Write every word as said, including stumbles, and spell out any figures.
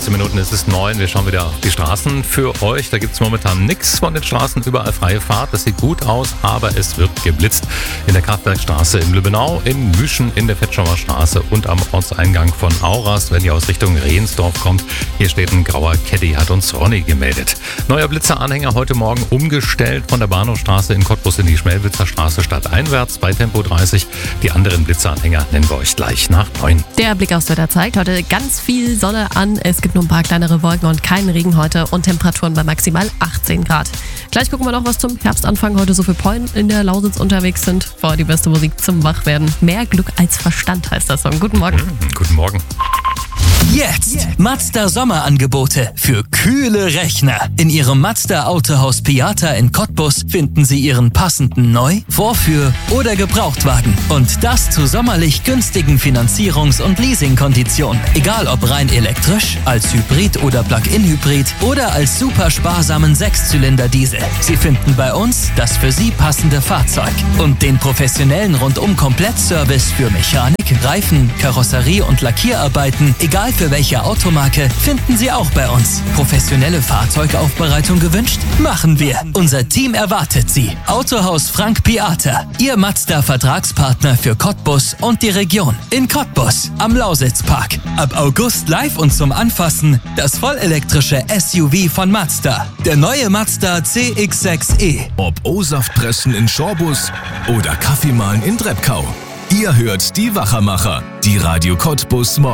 vierzehn Minuten ist es neun. Wir schauen wieder auf die Straßen für euch. Da gibt es momentan nichts von den Straßen, überall freie Fahrt. Das sieht gut aus, aber es wird geblitzt. In der Kraftwerkstraße in Lübbenau, in Müschen, in der Fettschauer Straße und am Ortseingang von Auras, wenn ihr aus Richtung Rehensdorf kommt. Hier steht ein grauer Caddy, hat uns Ronny gemeldet. Neuer Blitzeranhänger heute Morgen umgestellt von der Bahnhofstraße in Cottbus in die Schmelwitzer Straße stadteinwärts bei Tempo dreißig. Die anderen Blitzeranhänger nennen wir euch gleich nach neun. Der Blick aufs Wetter zeigt heute ganz viel Sonne an. Es gibt nur ein paar kleinere Wolken und keinen Regen heute und Temperaturen bei maximal achtzehn Grad. Gleich gucken wir noch, was zum Herbstanfang heute so für Polen in der Lausitz unterwegs sind. Vorher die beste Musik zum Wachwerden. Mehr Glück als Verstand heißt das Song. Guten Morgen. Mhm, guten Morgen. Jetzt Mazda Sommerangebote für kühle Rechner. In Ihrem Mazda Autohaus Piata in Cottbus finden Sie Ihren passenden Neu-, Vorführ- oder Gebrauchtwagen. Und das zu sommerlich günstigen Finanzierungs- und Leasingkonditionen. Egal ob rein elektrisch, als Hybrid oder Plug-in-Hybrid oder als super sparsamen Sechszylinder-Diesel. Sie finden bei uns das für Sie passende Fahrzeug. Und den professionellen Rundum-Komplettservice für Mechanik, Reifen, Karosserie und Lackierarbeiten, egal für welche Automarke, finden Sie auch bei uns. Professionelle Fahrzeugaufbereitung gewünscht? Machen wir. Unser Team erwartet Sie. Autohaus Frank Piata, Ihr Mazda-Vertragspartner für Cottbus und die Region. In Cottbus, am Lausitzpark. Ab August live und zum Anfassen das vollelektrische S U V von Mazda. Der neue Mazda C X sechs E. Ob O-Saft pressen in Schorbus oder Kaffee mahlen in Treppkau. Ihr hört die Wachermacher, die Radio Cottbus Morgen.